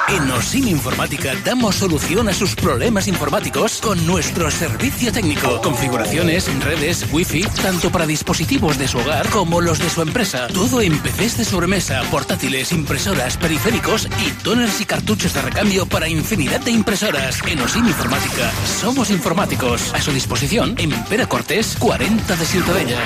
En Osim Informática damos solución a sus problemas informáticos con nuestro servicio técnico. Configuraciones, redes, wifi, tanto para dispositivos de su hogar como los de su empresa. Todo en PCs de sobremesa, portátiles, impresoras, periféricos y toners y cartuchos de recambio para infinidad de impresoras. En Osim Informática somos informáticos. A su disposición en Pere Cortés 40 de Ciutadella.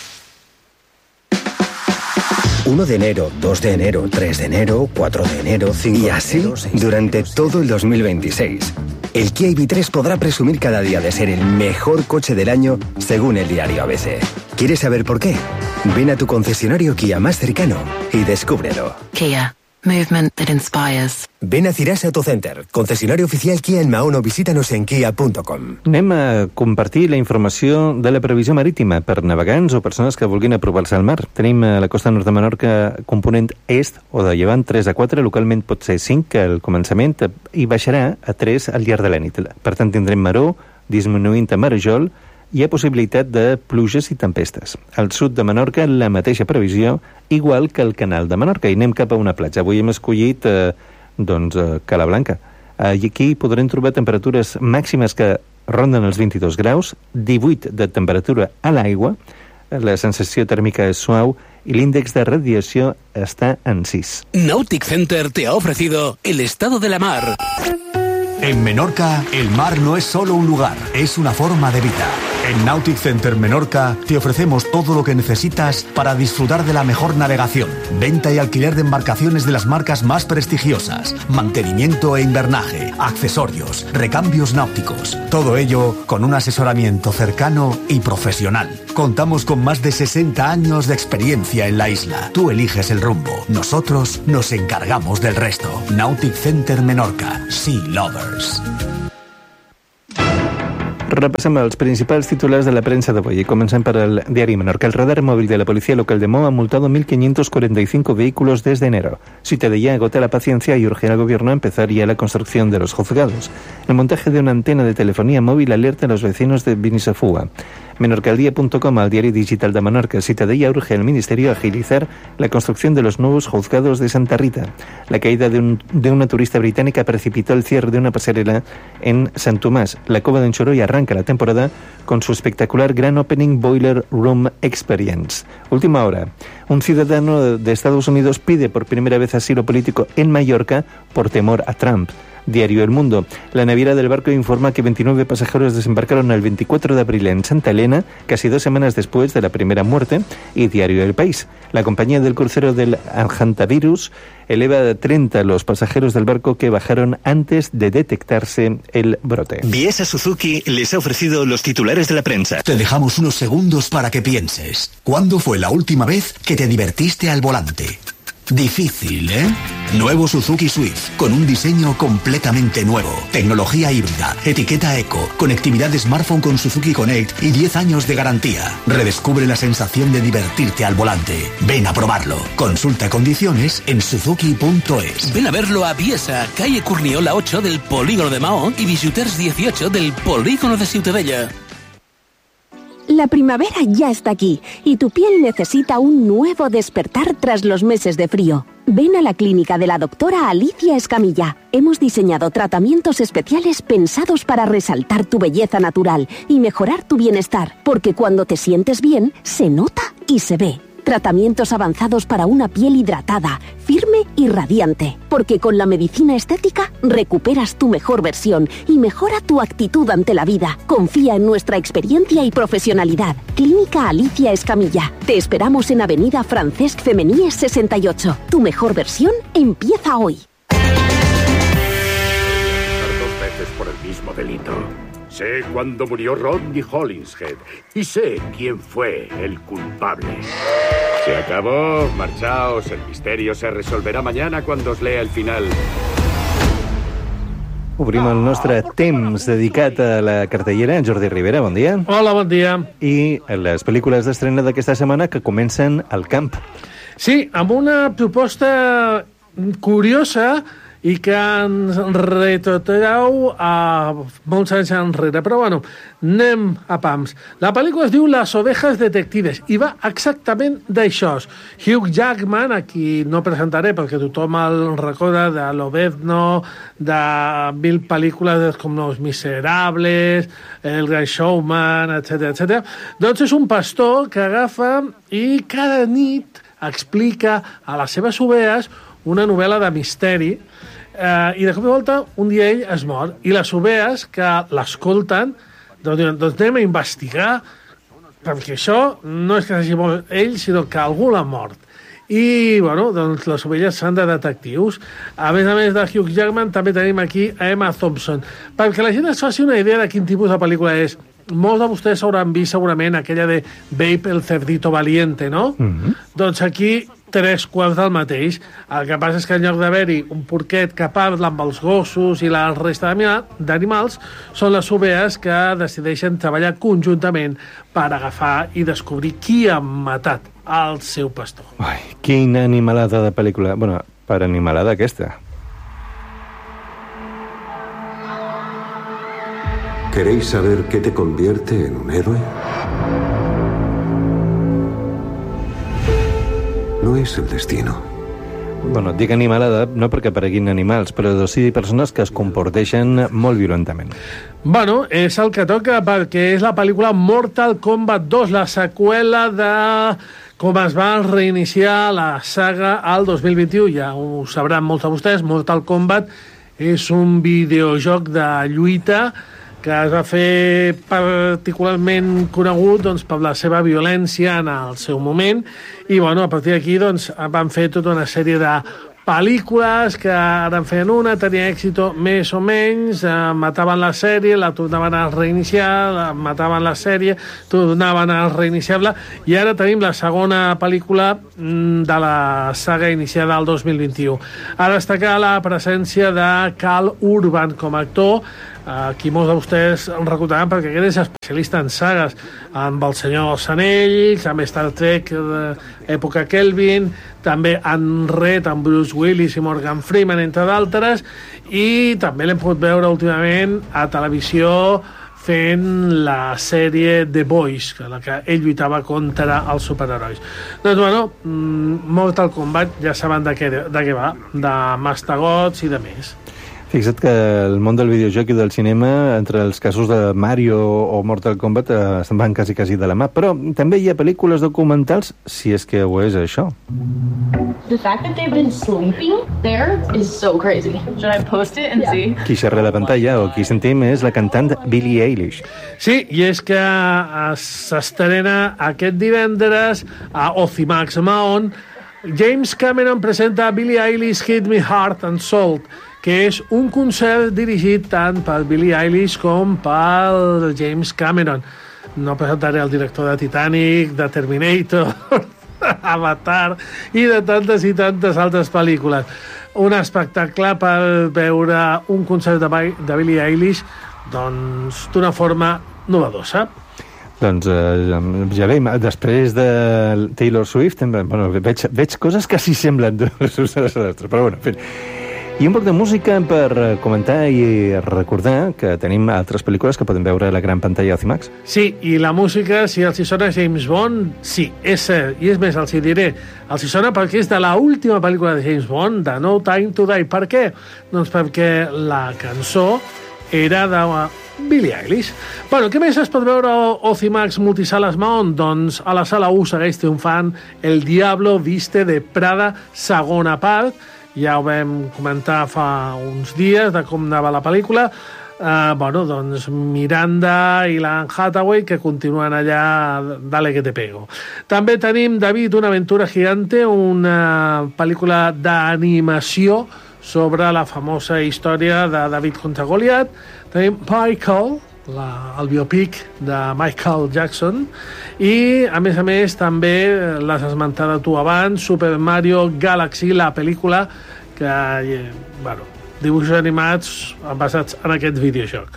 1 de enero, 2 de enero, 3 de enero, 4 de enero, 5 y así durante todo el 2026. El Kia EV3 podrá presumir cada día de ser el mejor coche del año según el diario ABC. ¿Quieres saber por qué? Ven a tu concesionario Kia más cercano y descúbrelo. Kia. Movement that inspires. Ven a Cirasa Autocenter, concesionario oficial Kia en Mahón o visítanos en kia.com. Anem a compartir la informació de la previsió marítima per navegants o persones que vulguin apropar-se al mar. Tenim a la costa nord de Menorca component est o de llevant 3 a 4, localment pot ser 5 al començament i baixarà a 3 al llarg de la nit. Per tant, tindrem maró, disminuint a marejol. Hi ha possibilitat de pluges i tempestes. Al sud de Menorca, la mateixa previsió, igual que el canal de Menorca. I anem cap a una platja. Avui hem escollit, Cala Blanca. I aquí podrem trobar temperatures màximes que ronden els 22 graus, 18 de temperatura a l'aigua, la sensació tèrmica és suau y el índice de radiación está en 6. Nautic Center te ha ofrecido el estado de la mar. En Menorca, el mar no es solo un lugar, es una forma de vida. En Nautic Center Menorca te ofrecemos todo lo que necesitas para disfrutar de la mejor navegación, venta y alquiler de embarcaciones de las marcas más prestigiosas, mantenimiento e invernaje, accesorios, recambios náuticos. Todo ello con un asesoramiento cercano y profesional. Contamos con más de 60 años de experiencia en la isla. Tú eliges el rumbo, nosotros nos encargamos del resto. Nautic Center Menorca, Sea Lovers. Repassem els principals titulars de la premsa d'avui i comencem per el diari Menorca. El radar móvil de la Policía Local de Mo ha multado 1.545 vehículos desde enero. Ciutadella agota la paciencia y urge al gobierno a empezar ya la construcción de los juzgados. El montaje de una antena de telefonía móvil alerta a los vecinos de Binisafúa. Menorcaldía.com, al diario digital de Menorca. Ciutadella urge al Ministerio a agilizar la construcción de los nuevos juzgados de Santa Rita. La caída de una turista británica precipitó el cierre de una pasarela en Sant Tomàs. La Cova d'en Xoroi arranca la temporada con su espectacular Grand Opening Boiler Room Experience. Última hora. Un ciudadano de Estados Unidos pide por primera vez asilo político en Mallorca por temor a Trump. Diario El Mundo. La naviera del barco informa que 29 pasajeros desembarcaron el 24 de abril en Santa Elena, casi 2 semanas después de la primera muerte. Y Diario El País. La compañía del crucero del Hantavirus eleva a 30 los pasajeros del barco que bajaron antes de detectarse el brote. Biesa Suzuki les ha ofrecido los titulares de la prensa. Te dejamos unos segundos para que pienses. ¿Cuándo fue la última vez que te divertiste al volante? Difícil, ¿eh? Nuevo Suzuki Swift, con un diseño completamente nuevo. Tecnología híbrida, etiqueta eco, conectividad de smartphone con Suzuki Connect y 10 años de garantía. Redescubre la sensación de divertirte al volante. Ven a probarlo. Consulta condiciones en suzuki.es. Ven a verlo a Biesa, calle Curniola 8 del Polígono de Mahón y Visiters 18 del Polígono de Ciutadella. La primavera ya está aquí y tu piel necesita un nuevo despertar tras los meses de frío. Ven a la clínica de la doctora Alicia Escamilla. Hemos diseñado tratamientos especiales pensados para resaltar tu belleza natural y mejorar tu bienestar, porque cuando te sientes bien, se nota y se ve. Tratamientos avanzados para una piel hidratada, firme y radiante. Porque con la medicina estética recuperas tu mejor versión y mejora tu actitud ante la vida. Confía en nuestra experiencia y profesionalidad. Clínica Alicia Escamilla. Te esperamos en Avenida Francesc Femenies 68. Tu mejor versión empieza hoy. 2 veces por el mismo delito. Sé cuándo murió Rodney Hollingshead y sé quién fue el culpable. Se acabó, marchaos, el misterio se resolverá mañana cuando os lea el final. Obrim el nostre temps dedicat a la cartellera. Jordi Rivera, bon dia. Hola, bon dia. I les pel·lícules d'estrena d'aquesta setmana que comencen al camp. Sí, amb una proposta curiosa i que ens retrotreu a molts anys enrere. Però bueno, anem a pams. La pel·lícula es diu Las ovejas detectives i va exactament d'això. Hugh Jackman, a qui no presentaré perquè tothom el recorda de Lobezno, de mil pel·lícules com Los Miserables, El Gran Showman, etc. Doncs és un pastor que agafa i cada nit explica a les seves ovelles una novel·la de misteri i de cop i volta un dia ell es mor i les ovelles que l'escolten doncs anem a investigar perquè això no és que s'hagi mort ell sinó que algú l'ha mort i bueno, doncs les ovelles són de detectius. A més de Hugh Jackman també tenim aquí a Emma Thompson perquè la gent es faci una idea de quin tipus de pel·lícula és. Molts de vostès hauran vist segurament aquella de Babe el cerdito valiente, no? Doncs aquí 3/4 del mateix. El que passa és que en lloc d'haver-hi un porquet que parla amb els gossos i la resta d'animals, són les ovelles que decideixen treballar conjuntament per agafar i descobrir qui ha matat el seu pastor. Ai, quina animalada de pel·lícula. Bueno, per animalada aquesta. ¿Queréis saber qué te convierte en un héroe? No és el destino. Bueno, dic animalada no perquè apareguin animals, però sí persones que es comporteixen molt violentament. Bueno, és el que toca perquè és la pel·lícula Mortal Kombat 2, la seqüela de com es va reiniciar la saga al 2021. Ja ho sabran molts de vostès, Mortal Kombat és un videojoc de lluita que es va fer particularment conegut doncs, per la seva violència en el seu moment i bueno, a partir d'aquí doncs, van fer tota una sèrie de pel·lícules que ara en feien una, tenia èxit més o menys, mataven la sèrie, la tornaven a reiniciar, mataven la sèrie, tornaven a reiniciar-la, i ara tenim la segona pel·lícula de la saga iniciada al 2021. A destacar la presència de Karl Urban com a actor, qui molts de vostès recordaran perquè aquest és especialista en sagues, amb El Senyor dels Anells, amb Star Trek època Kelvin, també en Red amb Bruce Willis i Morgan Freeman, entre d'altres, i també l'hem pogut veure últimament a televisió fent la sèrie The Boys, en la que ell lluitava contra els superherois. Doncs bueno, Mortal Kombat ja saben de què va, de mastegots i de més. Fixa't que el món del videojoc i del cinema, entre els casos de Mario o Mortal Kombat, se'n van quasi de la mà. Però també hi ha pel·lícules documentals, si és que ho és això. The fact that they've been sleeping there is so crazy. Should I post it and see? Qui xerra a la pantalla o qui sentim és la cantant Billie Eilish. Sí, i és que s'estrena aquest divendres a Ocimax Mahon. James Cameron presenta Billie Eilish Hit Me Heart and Soul, que és un concert dirigit tant per Billie Eilish com per James Cameron. No presentaré el director de Titanic, de Terminator, Avatar i de tantes i tantes altres pel·lícules. Un espectacle per veure un concert de Billie Eilish doncs, d'una forma novedosa. Doncs ja veiem, després de Taylor Swift, bueno, veig coses que s'hi semblen les altres, però bueno, en fi. I un poc de música per comentar i recordar que tenim altres pel·lícules que podem veure a la gran pantalla d'Ocimax. Sí, i la música, si els hi sona James Bond, sí, és cert. I és més, els hi diré, els hi sona perquè és de l'última pel·lícula de James Bond, de No Time to Die. Per què? Doncs perquè la cançó era de Billie Eilish. Bueno, què més es pot veure a Ocimax Multisales Mahon? Doncs a la sala 1 segueix triomfant El Diablo Viste de Prada, segona part. Ja ho vam comentar fa uns dies de com anava la pel·lícula. Bueno, doncs Miranda i l'Anne Hathaway que continuen allà, dale que te pego. També tenim David, una aventura gigante, una pel·lícula d'animació sobre la famosa història de David contra Goliat. Tenim Michael, el biopic de Michael Jackson, i a més també l'has esmentat tu abans, Super Mario Galaxy, la pel·lícula que bueno, dibuixos animats basats en aquest videojoc.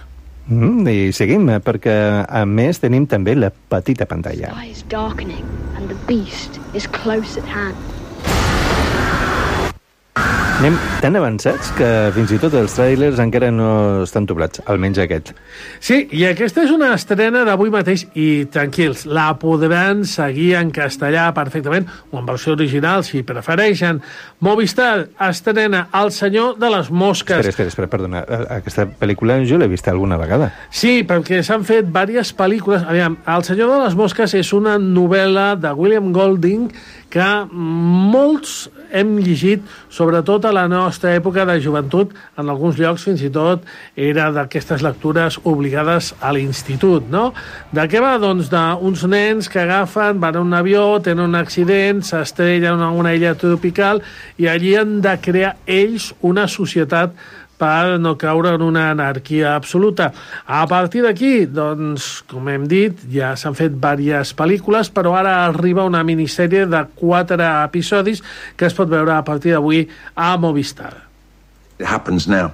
I seguim, perquè a més tenim també la petita pantalla. The sky is darkening and the beast is close at hand. Anem tan avançats que fins i tot els trailers encara no estan doblats, almenys aquest. Sí, i aquesta és una estrena d'avui mateix i tranquils, la podran seguir en castellà perfectament o en versió original, si prefereixen. Movistar estrena El senyor de les mosques. Espera, perdona. Aquesta pel·lícula jo l'he vista alguna vegada. Sí, perquè s'han fet diverses pel·lícules. Aviam, El senyor de les mosques és una novel·la de William Golding que molts hem llegit, sobretot a la nostra època de joventut. En alguns llocs fins i tot era d'aquestes lectures obligades a l'institut, no? De què va? Doncs d'uns nens que agafen, van a un avió, tenen un accident, s'estrellen a una illa tropical i allí han de crear ells una societat per no caure en una anarquia absoluta. A partir d'aquí, doncs, com hem dit, ja s'han fet diverses pel·lícules, però ara arriba una minissèrie de 4 episodis que es pot veure a partir d'avui a Movistar. It happens now.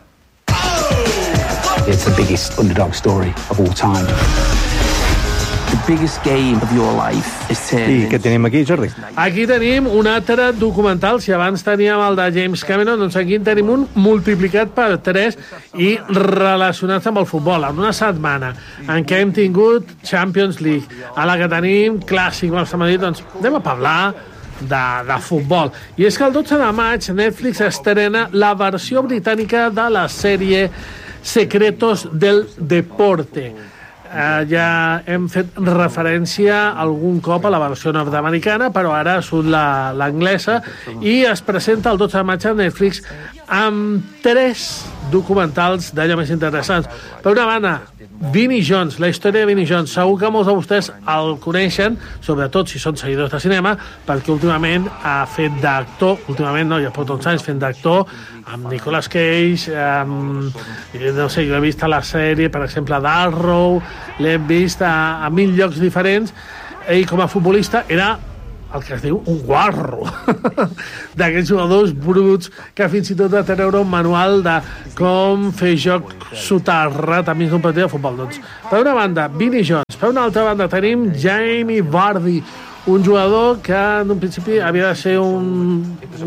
It's the biggest underdog story of all time. The biggest game of your life is I què tenim aquí, Jordi? Aquí tenim un altre documental. Si abans teníem el de James Cameron, doncs aquí en tenim un multiplicat per 3 i relacionats amb el futbol, en una setmana en què hem tingut Champions League, a la que tenim clàssic Barça Madrid, doncs anem a parlar de futbol. I és que el 12 de maig Netflix estrena la versió britànica de la sèrie Secretos del Deporte. Ja hem fet referència algun cop a la versió nord-americana, però ara surt l'anglesa i es presenta el 12 de maig a Netflix amb 3 documentals d'allò més interessants. Per una banda, Vinnie Jones, la història de Vinnie Jones. Segur que molts de vostès el coneixen, sobretot si són seguidors de cinema, perquè últimament ha fet d'actor, últimament no, ja porta uns anys fent d'actor, amb Nicolas Cage, no sé, jo he vist a la sèrie, per exemple, d'Arrow, l'hem vist a 1000 llocs diferents, i com a futbolista era el que es diu un guarro d'aquests jugadors bruts que fins i tot ha de treure un manual de com fer joc soterrat a mig d'un partit de futbol. Doncs, per una banda, Vinnie Jones. Per una altra banda tenim Jamie Vardy, un jugador que en un principi havia de ser un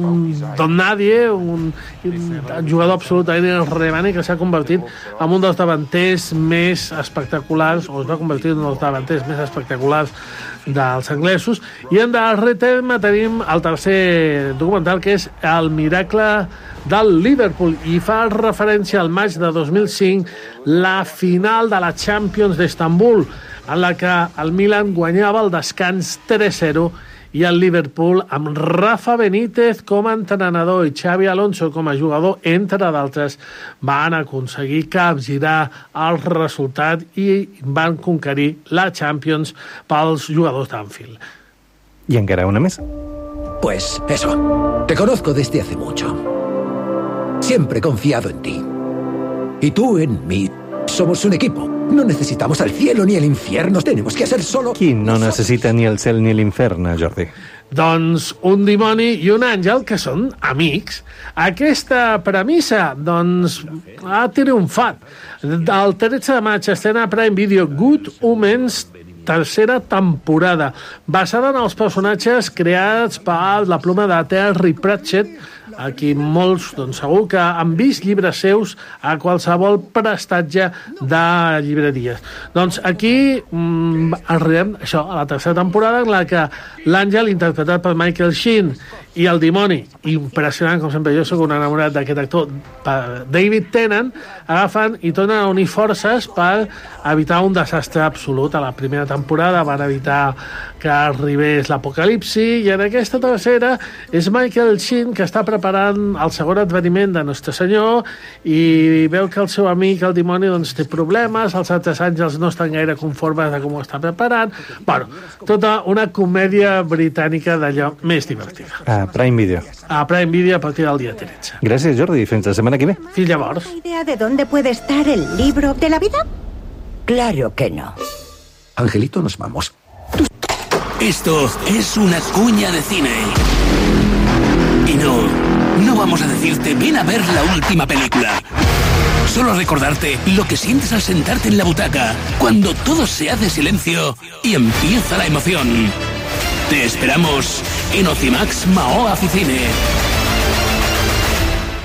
don nadie, un jugador absolutament irrellevant i que s'ha convertit en un dels davanters més espectaculars, o es va convertir en un dels davanters més espectaculars dels anglesos. I en darrer tema tenim el tercer documental, que és El miracle del Liverpool, i fa referència al maig de 2005, la final de la Champions d'Istanbul, en la que el Milan guanyava el descans 3-0 i el Liverpool, amb Rafa Benítez com a entrenador i Xabi Alonso com a jugador, entre d'altres, van aconseguir capgirar el resultat i van conquerir la Champions pels jugadors d'Anfield. I encara una més? Pues eso, te conozco desde hace mucho. Siempre he confiado en ti. Y tú en mí. Somos un equipo. No necesitamos al cielo ni el infierno. Tenemos que ser solo... Qui no necessita ni el cel ni l'infern, Jordi? Doncs un dimoni i un àngel que són amics. Aquesta premissa, doncs, ha triomfat. El 13 de maig estrena a Prime Video Good Omens, tercera temporada, basada en els personatges creats per la pluma de Terry Pratchett. Aquí molts, doncs, segur que han vist llibres seus a qualsevol prestatge de llibreries. Doncs aquí arribem això, a la tercera temporada, en la que l'àngel, interpretat per Michael Sheen, i el dimoni, impressionant, com sempre, jo soc un enamorat d'aquest actor, David Tennant, agafen i tornen a unir forces per evitar un desastre absolut. A la primera temporada van evitar que arribés l'apocalipsi, i en aquesta tercera és Michael Sheen, que està preparant el segon adveniment de Nostre Senyor, i veu que el seu amic, el dimoni, doncs, té problemes, els altres àngels no estan gaire conformes de com ho està preparant. Bueno, tota una comèdia britànica d'allò més divertida. A Prime Video. A Prime Video a partir del dia 13. Gràcies, Jordi. Fins la setmana que ve. Fins llavors. ¿Idea de dónde puede estar el libro de la vida? Claro que no. Angelito, nos vamos. Esto es una cuña de cine. Y no vamos a decirte ven a ver la última película. Solo recordarte lo que sientes al sentarte en la butaca, cuando todo se hace silencio y empieza la emoción. Te esperamos en Ocimax Maó Aficine.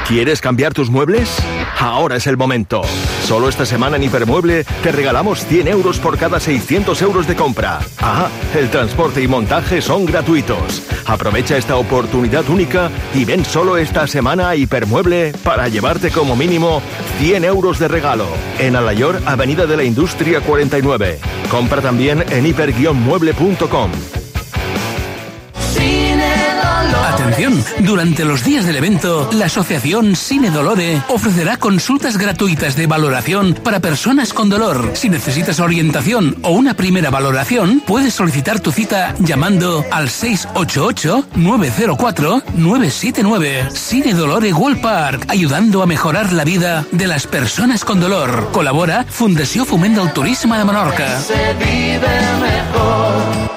¿Quieres cambiar tus muebles? Ahora es el momento. Solo esta semana en Hipermueble te regalamos 100 euros por cada 600 euros de compra. Ah, el transporte y montaje son gratuitos. Aprovecha esta oportunidad única y ven solo esta semana a Hipermueble para llevarte como mínimo 100 euros de regalo. En Alayor, Avenida de la Industria 49. Compra también en hiper-mueble.com. Atención, durante los días del evento, la Asociación Cine Dolore ofrecerá consultas gratuitas de valoración para personas con dolor. Si necesitas orientación o una primera valoración, puedes solicitar tu cita llamando al 688-904-979. Cine Dolore World Park, ayudando a mejorar la vida de las personas con dolor. Colabora Fundació Foment del Turisme de Menorca. Se vive mejor.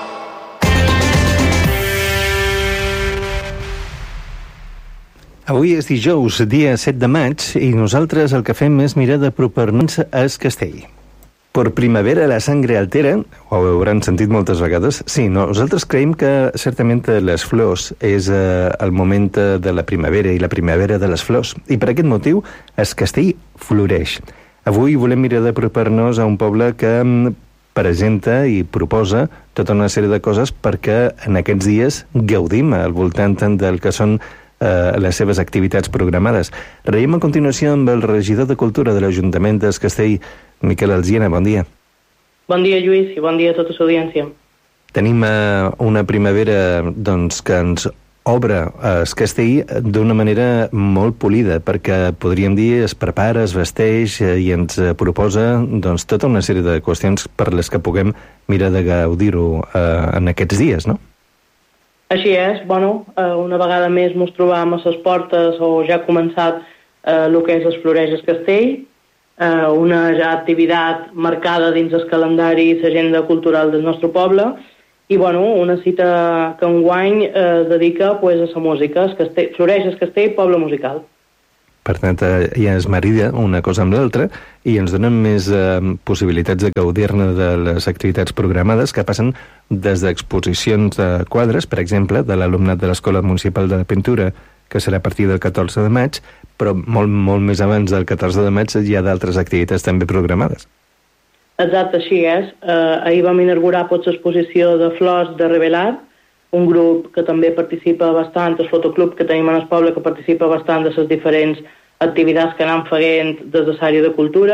Avui és dijous, dia 7 de maig, i nosaltres el que fem és mirar d'apropar-nos a Es Castell. Por primavera la sangre altera, ho hauran sentit moltes vegades. Sí, nosaltres creiem que certament les flors és el moment de la primavera i la primavera de les flors. I per aquest motiu, Es Castell floreix. Avui volem mirar d'apropar-nos a un poble que presenta i proposa tota una sèrie de coses perquè en aquests dies gaudim al voltant del que són les seves activitats programades. Reiem a continuació amb el regidor de Cultura de l'Ajuntament d'Es Castell, Miquel Alziena. Bon dia. Bon dia, Lluís, i bon dia a tota l'audiència. Tenim una primavera que ens obre a Es Castell d'una manera molt polida, perquè podríem dir es prepara, es vesteix i ens proposa tota una sèrie de qüestions per les que puguem mirar de gaudir-ho en aquests dies, no? Així és, una vegada més ens trobam a les portes, o ja ha començat el que és el Floreix Es Castell, una ja activitat marcada dins el calendari i l'agenda cultural del nostre poble, i una cita que enguany dedica a la música, Floreix Es Castell, poble musical. Per tant, ja es marida una cosa amb l'altra i ens donen més possibilitats de gaudir-ne de les activitats programades, que passen des d'exposicions de quadres, per exemple, de l'alumnat de l'Escola Municipal de Pintura, que serà a partir del 14 de maig, però molt més abans del 14 de maig hi ha d'altres activitats també programades. Exacte, així és. Ahir vam inaugurar l'exposició de flors de Revelar, un grup que també participa bastant, el fotoclub que tenim en el poble, que participa bastant de les diferents activitats que anem fent des de l'àrea de cultura.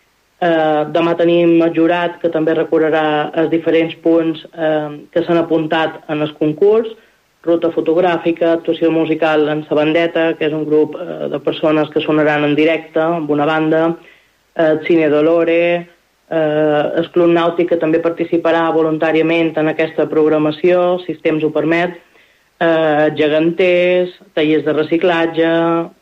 Demà tenim el jurat, que també recorrerà els diferents punts que s'han apuntat en el concurs, ruta fotogràfica, actuació musical en la bandeta, que és un grup de persones que sonaran en directe amb una banda, Cine Dolore, el Club Nàutic, que també participarà voluntàriament en aquesta programació, si el temps ho permet, geganters, tallers de reciclatge,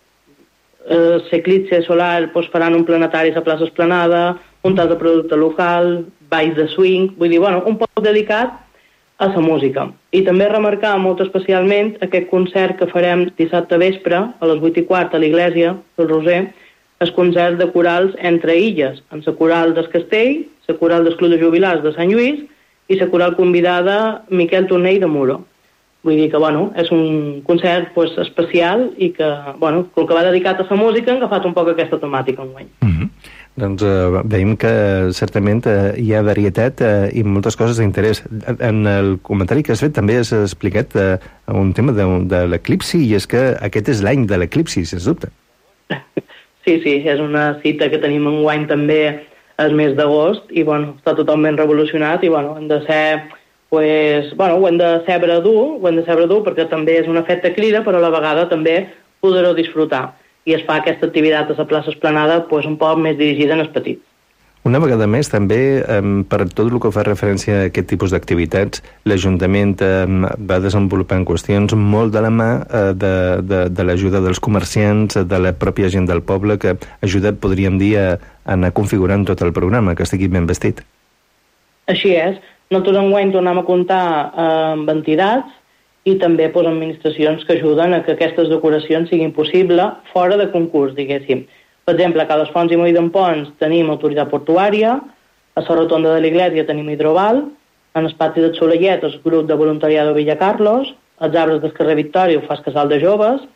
l'eclipse solar, faran un planetari a la plaça Esplanada, un tas de producte local, balls de swing, vull dir, un poc dedicat a la música. I també remarcar molt especialment aquest concert que farem dissabte vespre, a les 8:15 a l'Iglésia, del Roser, els concerts de corals entre illes, amb la coral d'Es Castell, la coral del Club de Jubilats de Sant Lluís i la coral convidada Miquel Tornell de Muro. Vull dir que, és un concert especial i que, com que va dedicat a la música, han agafat un poc aquesta temàtica enguany. Doncs veiem que certament hi ha varietat i moltes coses d'interès. En el comentari que has fet també has explicat un tema de l'eclipsi, i és que aquest és l'any de l'eclipsi, sens dubte. Sí, és una cita que tenim enguany també el mes d'agost i, està totalment revolucionat i, hem de ser, ho hem de saber dur, perquè també és una festa crida, però a la vegada també poder-ho disfrutar. I es fa aquesta activitat a la plaça Esplanada un poc més dirigida en els petits. Una vegada més, també, per tot el que fa referència a aquest tipus d'activitats, l'Ajuntament va desenvolupant qüestions molt de la mà de l'ajuda dels comerciants, de la pròpia gent del poble, que ha ajudat, podríem dir, a anar configurant tot el programa, que estigui ben vestit. Així és. Nosaltres enguany tornem a comptar amb entitats i també administracions que ajuden a que aquestes decoracions siguin possibles fora de concurs, diguéssim. Per exemple, a Cales Fonts i Moll d'en Pons tenim autoritat portuària, a la rotonda de l'Iglésia tenim hidroval, en el pati del Soleiet el grup de voluntariat de Villa Carlos, als arbres del carrer Victòria ho fa el Casal de Joves,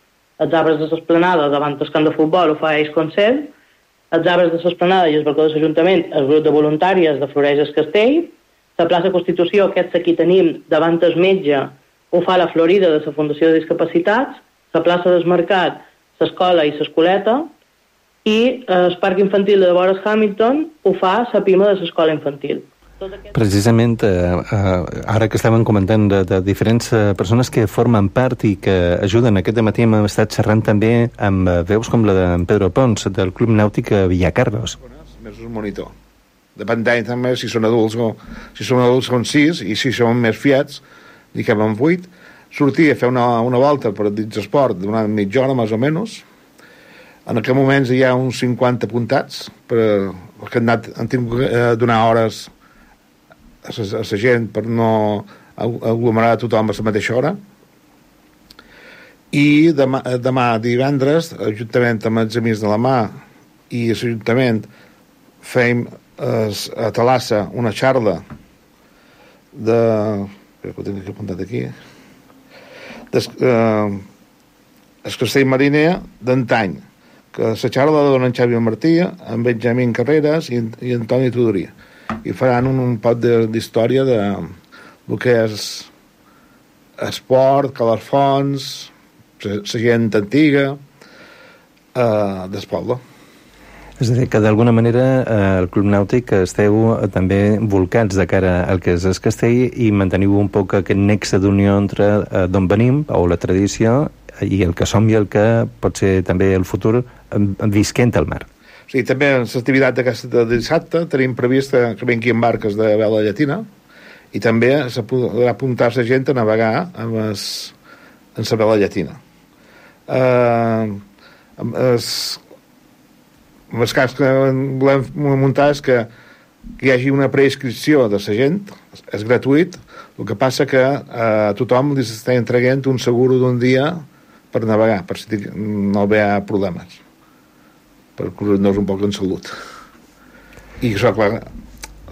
els arbres de l'esplanada davant del camp de futbol ho fa Eix Concert, els arbres de l'esplanada i el balcó de l'Ajuntament, el grup de voluntàries de Floreix el Castell, la plaça Constitució, aquest aquí tenim, davant el metge, ho fa la Florida de la Fundació de Discapacitats, la plaça del Mercat, l'escola i l'escoleta, i el parc infantil de Boris Hamilton ho fa la Pima de l'escola infantil. Precisament, ara que estàvem comentant de diferents persones que formen part i que ajuden, aquest matí hem estat xerrant també amb veus com la d'en Pedro Pons, del Club Nàutic Villacarlos. Més un monitor. Depèn també si són adults o si són adults són 6 i si són més fiats, diguem amb 8, sortir a fer una volta per dins esport d'una mitja hora més o menys. En aquest moment hi ha uns 50 apuntats perquè han tingut a donar hores a la gent per no aglomerar tothom a la mateixa hora. I demà divendres, juntament amb els Amics de la Mà i l'Ajuntament, fem a Talassa una xarda de... ho tinc apuntat aquí... el Castell Mariner d'antany, que la xarda la donen Xavi Martí, amb Benjamín Carreras i Antoni Tudorí, i faran un pot d'història de el que és esport, calarfons, la gent antiga del poble. És a dir, que d'alguna manera el Club Nàutic esteu també volcats de cara al que és el castell i manteniu un poc aquest nexe d'unió entre d'on venim, o la tradició, i el que som i el que pot ser també el futur visquent al mar. Sí, també en l'activitat d'aquesta de dissabte tenim previst que vengui en barques de vela llatina i també se podrà apuntar la gent a navegar en la vela llatina. El cas que volem muntar és que hi hagi una preinscripció de la gent, és gratuït, el que passa que a tothom li s'està entregant un seguro d'un dia per navegar, per si no hi ha problemes, per curar-nos un poc en salut. I això, clar,